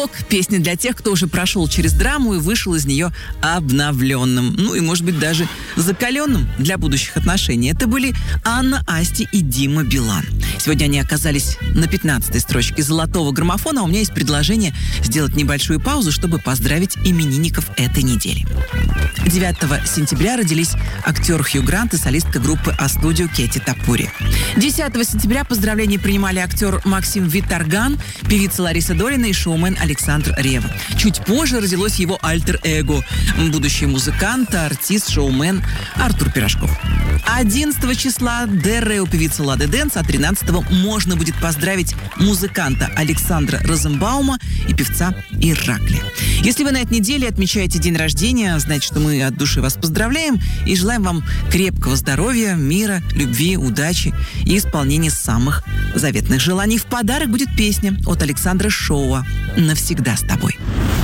Песня для тех, кто уже прошел через драму и вышел из нее обновленным. Ну и, может быть, даже закаленным для будущих отношений. Это были Анна Асти и Дима Билан. Сегодня они оказались на 15-й строчке золотого граммофона, а у меня есть предложение сделать небольшую паузу, чтобы поздравить именинников этой недели. 9 сентября родились актер Хью Грант и солистка группы А-студио Кэти Тапури. 10 сентября поздравления принимали актер Максим Виторган, певица Лариса Долина и шоумен Александр Ревва. Чуть позже родилось его альтер-эго, будущий музыкант, артист, шоумен Артур Пирожков. 11 числа ДР у певицы Лады Дэнс, а 13-го можно будет поздравить музыканта Александра Розенбаума и певца Иракли. Если вы на этой неделе отмечаете день рождения, значит, что мы от души вас поздравляем и желаем вам крепкого здоровья, мира, любви, удачи и исполнения самых заветных желаний. В подарок будет песня от Александра Шоуа «Навсегда с тобой».